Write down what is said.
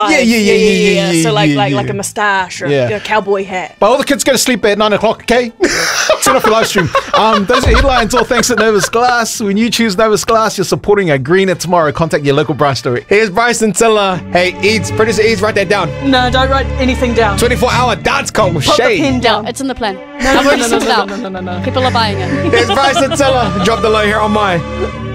Yeah. So like a mustache or a cowboy hat. But all the kids go to sleep at 9 o'clock, okay? Turn off your live stream. Those are headlines, all thanks to Novus Glass. When you choose Novus Glass, you're supporting a greener tomorrow. Contact your local branch store. Here's Bryson Tiller. Hey, producer Eads, write that down. No, don't write anything down. 24-hour dance call with Put the Shay. pen down. No, it's in the plan. No. People are buying it. Here's Bryson Tiller. Drop the low here on mine.